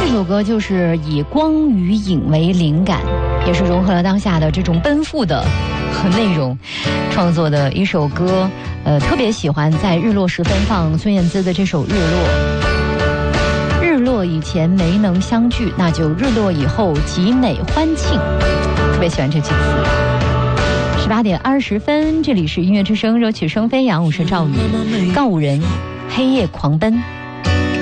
首歌就是以光与影为灵感，也是融合了当下的这种奔赴的内容创作的一首歌。特别喜欢在日落时分放孙燕姿的这首《日落》。日落以前没能相聚，那就日落以后极美欢庆。特别喜欢这句词。18点20分，这里是音乐之声，柔曲声飞扬，我是赵宇。告五人，黑夜狂奔。